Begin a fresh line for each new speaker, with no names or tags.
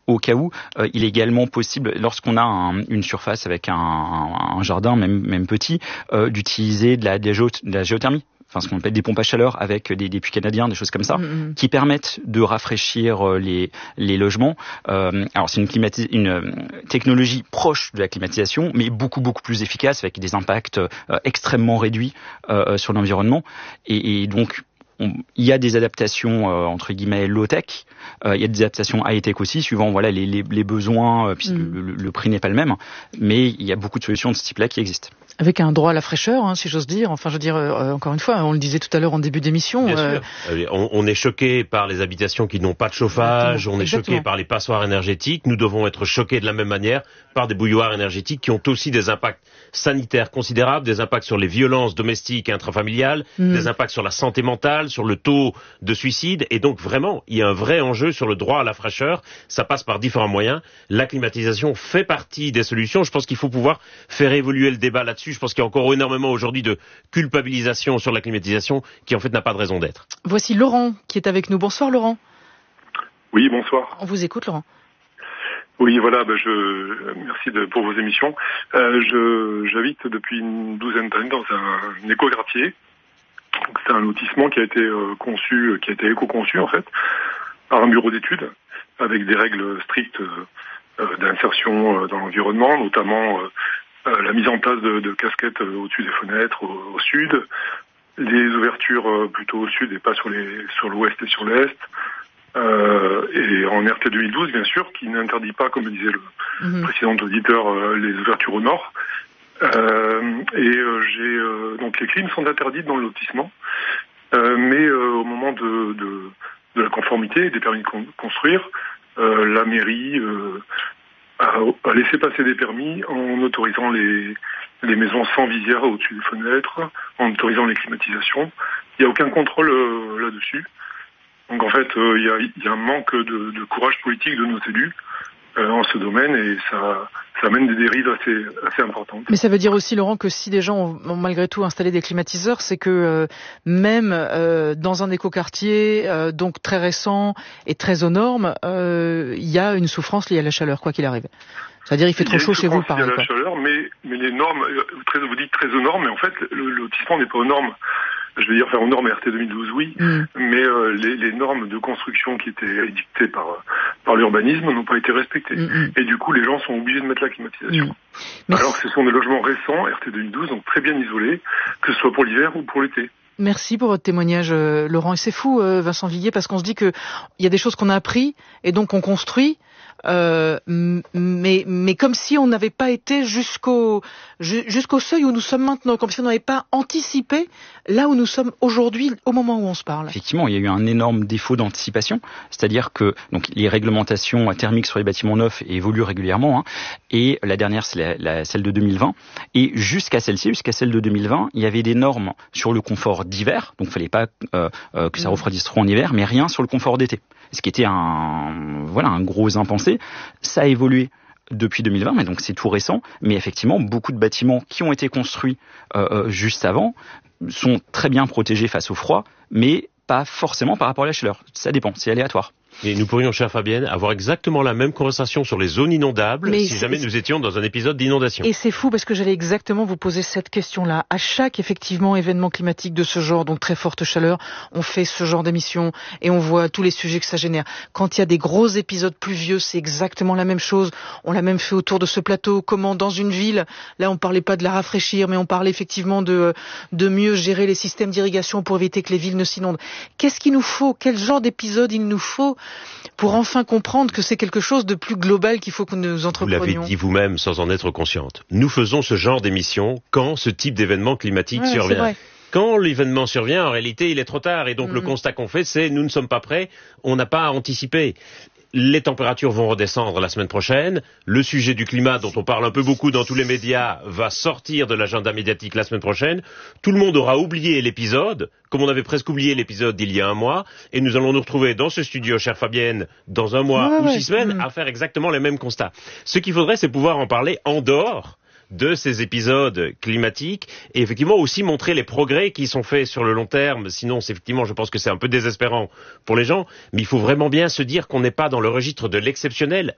au cas où, il est également possible, lorsqu'on a une surface avec un jardin, même petit, d'utiliser de la géothermie. Enfin, ce qu'on appelle des pompes à chaleur avec des puits canadiens, des choses comme ça, qui permettent de rafraîchir les logements. Alors, c'est une technologie proche de la climatisation, mais beaucoup plus efficace, avec des impacts extrêmement réduits sur l'environnement. Et donc, il y a des adaptations entre guillemets low-tech, il y a des adaptations high-tech aussi, suivant les besoins, puisque le prix n'est pas le même, mais il y a beaucoup de solutions de ce type-là qui existent.
Avec un droit à la fraîcheur, si j'ose dire. Enfin, je veux dire, encore une fois, on le disait tout à l'heure en début d'émission.
Bien sûr. On est choqué par les habitations qui n'ont pas de chauffage, on est choqué par les passoires énergétiques. Nous devons être choqués de la même manière par des bouilloires énergétiques qui ont aussi des impacts sanitaires considérables, des impacts sur les violences domestiques et intrafamiliales, des impacts sur la santé mentale, sur le taux de suicide. Et donc, vraiment, il y a un vrai enjeu sur le droit à la fraîcheur. Ça passe par différents moyens. La climatisation fait partie des solutions. Je pense qu'il faut pouvoir faire évoluer le débat là-dessus. Je pense qu'il y a encore énormément aujourd'hui de culpabilisation sur la climatisation qui en fait n'a pas de raison d'être.
Voici Laurent qui est avec nous. Bonsoir Laurent.
Oui, bonsoir.
On vous écoute Laurent.
Oui, voilà, merci pour vos émissions. J'habite depuis une douzaine d'années dans un écoquartier. C'est un lotissement qui a été éco-conçu en fait, par un bureau d'études, avec des règles strictes d'insertion dans l'environnement, notamment la mise en place de casquettes au-dessus des fenêtres, au sud, les ouvertures plutôt au sud et pas sur l'ouest et sur l'est, et en RT 2012 bien sûr, qui n'interdit pas, comme disait le précédent auditeur, les ouvertures au nord. Donc les clims sont interdites dans le lotissement, mais au moment de la conformité et des permis de construire, la mairie a laissé passer des permis en autorisant les maisons sans visière au-dessus des fenêtres, en autorisant les climatisations. Il n'y a aucun contrôle là-dessus. Donc en fait, il y a un manque de courage politique de nos élus en ce domaine, et ça amène des dérives assez importantes.
Mais ça veut dire aussi, Laurent, que si des gens ont malgré tout installé des climatiseurs, c'est que même dans un écoquartier donc très récent et très aux normes, il y a une souffrance liée à la chaleur, quoi qu'il arrive. C'est-à-dire il fait trop chaud chez vous, pareil.
Il y a la chaleur, mais les normes, vous dites très aux normes, mais en fait le lotissement n'est pas aux normes. Je veux dire, aux normes RT 2012, oui, mais les normes de construction qui étaient édictées par l'urbanisme n'ont pas été respectées. Et du coup, les gens sont obligés de mettre la climatisation. Alors que ce sont des logements récents, RT 2012, donc très bien isolés, que ce soit pour l'hiver ou pour l'été.
Merci pour votre témoignage, Laurent. Et c'est fou, Vincent Viguier, parce qu'on se dit qu'il y a des choses qu'on a appris et donc on construit. Mais comme si on n'avait pas été jusqu'au seuil où nous sommes maintenant, comme si on n'avait pas anticipé là où nous sommes aujourd'hui, au moment où on se parle.
Effectivement, il y a eu un énorme défaut d'anticipation, c'est-à-dire que donc les réglementations thermiques sur les bâtiments neufs évoluent régulièrement, et la dernière c'est celle de 2020, et jusqu'à celle de 2020, il y avait des normes sur le confort d'hiver, donc il fallait pas que ça refroidisse trop en hiver, mais rien sur le confort d'été. Ce qui était un gros impensé. Ça a évolué depuis 2020, mais donc c'est tout récent. Mais effectivement, beaucoup de bâtiments qui ont été construits juste avant sont très bien protégés face au froid, mais pas forcément par rapport à la chaleur. Ça dépend, c'est aléatoire.
Et nous pourrions, chère Fabienne, avoir exactement la même conversation sur les zones inondables si jamais nous étions dans un épisode d'inondation.
Et c'est fou parce que j'allais exactement vous poser cette question-là. À chaque, effectivement, événement climatique de ce genre, donc très forte chaleur, on fait ce genre d'émission et on voit tous les sujets que ça génère. Quand il y a des gros épisodes pluvieux, c'est exactement la même chose. On l'a même fait autour de ce plateau. Comment, dans une ville, là, on parlait pas de la rafraîchir, mais on parlait effectivement de mieux gérer les systèmes d'irrigation pour éviter que les villes ne s'inondent. Qu'est-ce qu'il nous faut? Quel genre d'épisode il nous faut pour enfin comprendre que c'est quelque chose de plus global qu'il faut que nous entreprenions?
Vous l'avez dit vous-même sans en être consciente. Nous faisons ce genre d'émission quand ce type d'événement climatique survient. Quand l'événement survient, en réalité, il est trop tard. Et donc le constat qu'on fait, c'est nous ne sommes pas prêts, on n'a pas anticipé. Les températures vont redescendre la semaine prochaine. Le sujet du climat, dont on parle un peu beaucoup dans tous les médias, va sortir de l'agenda médiatique la semaine prochaine. Tout le monde aura oublié l'épisode, comme on avait presque oublié l'épisode d'il y a un mois. Et nous allons nous retrouver dans ce studio, chère Fabienne, dans un mois ou 6 semaines, à faire exactement les mêmes constats. Ce qu'il faudrait, c'est pouvoir en parler en dehors de ces épisodes climatiques et effectivement aussi montrer les progrès qui sont faits sur le long terme. Sinon, effectivement, je pense que c'est un peu désespérant pour les gens, mais il faut vraiment bien se dire qu'on n'est pas dans le registre de l'exceptionnel.